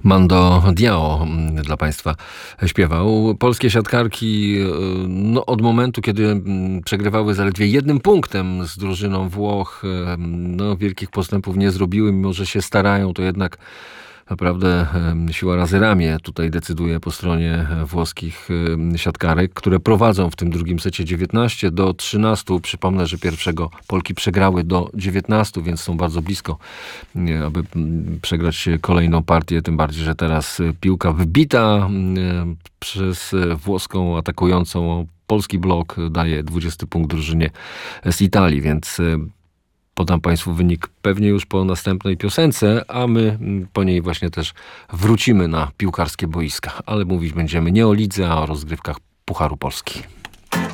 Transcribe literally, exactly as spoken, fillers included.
Mando Diao dla Państwa śpiewał. Polskie siatkarki no, od momentu, kiedy przegrywały zaledwie jednym punktem z drużyną Włoch, no, wielkich postępów nie zrobiły, mimo że się starają, to jednak naprawdę siła razy ramię tutaj decyduje po stronie włoskich siatkarek, które prowadzą w tym drugim secie dziewiętnaście do trzynastu. Przypomnę, że pierwszego Polki przegrały do dziewiętnastu, więc są bardzo blisko, aby przegrać kolejną partię. Tym bardziej, że teraz piłka wybita przez włoską atakującą polski blok daje dwudziesty punkt drużynie z Italii, więc podam Państwu wynik pewnie już po następnej piosence, a my po niej właśnie też wrócimy na piłkarskie boiska. Ale mówić będziemy nie o lidze, a o rozgrywkach Pucharu Polski.